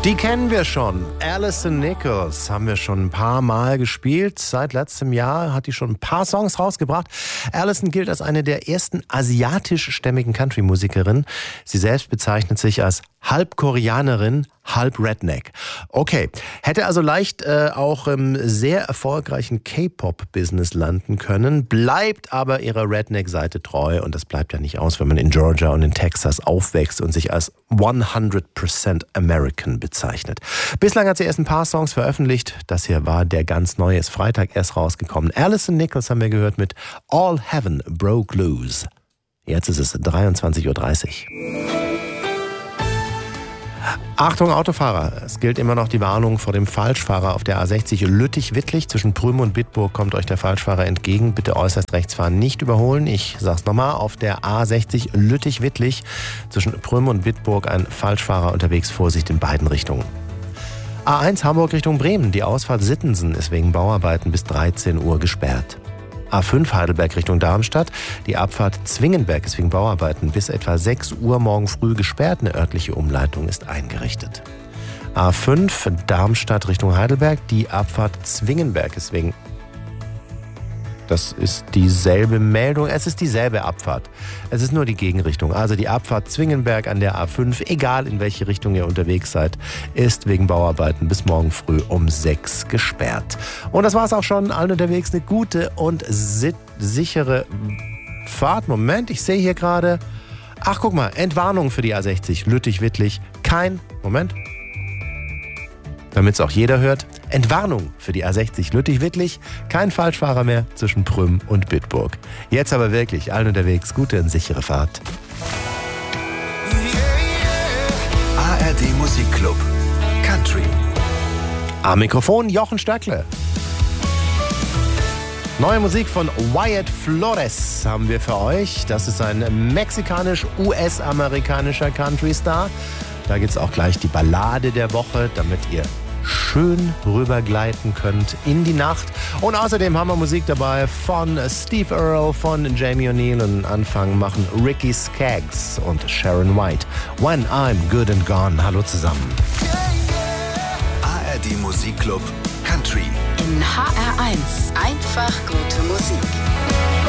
Die kennen wir schon. Alison Nichols haben wir schon ein paar Mal gespielt. Seit letztem Jahr hat die schon ein paar Songs rausgebracht. Alison gilt als eine der ersten asiatischstämmigen Country-Musikerinnen. Sie selbst bezeichnet sich als halb Koreanerin, halb Redneck. Okay, hätte also leicht auch im sehr erfolgreichen K-Pop-Business landen können, bleibt aber ihrer Redneck-Seite treu und das bleibt ja nicht aus, wenn man in Georgia und in Texas aufwächst und sich als 100% American bezeichnet. Bislang hat sie erst ein paar Songs veröffentlicht. Das hier war der ganz neue, ist Freitag erst rausgekommen. Alison Nichols haben wir gehört mit All Heaven Broke Loose. Jetzt ist es 23:30 Uhr. Achtung Autofahrer, es gilt immer noch die Warnung vor dem Falschfahrer auf der A60 Lüttich-Wittlich. Zwischen Prüm und Bitburg kommt euch der Falschfahrer entgegen. Bitte äußerst rechts fahren, nicht überholen. Ich sag's nochmal, auf der A60 Lüttich-Wittlich zwischen Prüm und Bitburg ein Falschfahrer unterwegs. Vorsicht in beiden Richtungen. A1 Hamburg Richtung Bremen. Die Ausfahrt Sittensen ist wegen Bauarbeiten bis 13 Uhr gesperrt. A5 Heidelberg Richtung Darmstadt. Die Abfahrt Zwingenberg ist wegen Bauarbeiten bis etwa 6 Uhr morgen früh gesperrt. Eine örtliche Umleitung ist eingerichtet. A5 Darmstadt Richtung Heidelberg. Die Abfahrt Zwingenberg ist wegen... Das ist dieselbe Meldung. Es ist dieselbe Abfahrt. Es ist nur die Gegenrichtung. Also die Abfahrt Zwingenberg an der A5, egal in welche Richtung ihr unterwegs seid, ist wegen Bauarbeiten bis morgen früh um 6 gesperrt. Und das war's auch schon. Allen unterwegs eine gute und sichere Fahrt. Moment, ich sehe hier gerade... Ach, guck mal, Entwarnung für die A60 Lüttich-Wittlich. Damit es auch jeder hört, Entwarnung für die A60 Lüttich-Wittlich. Kein Falschfahrer mehr zwischen Prüm und Bitburg. Jetzt aber wirklich, allen unterwegs, gute und sichere Fahrt. ARD Musikclub Country. Am Mikrofon Jochen Stöckle. Neue Musik von Wyatt Flores haben wir für euch. Das ist ein mexikanisch-US-amerikanischer Country-Star. Da gibt es auch gleich die Ballade der Woche, damit ihr schön rübergleiten könnt in die Nacht. Und außerdem haben wir Musik dabei von Steve Earle, von Jamie O'Neill. Und Anfang machen Ricky Skaggs und Sharon White. When I'm Good and Gone. Hallo zusammen. ARD Musikclub Country. In HR1 einfach gute Musik.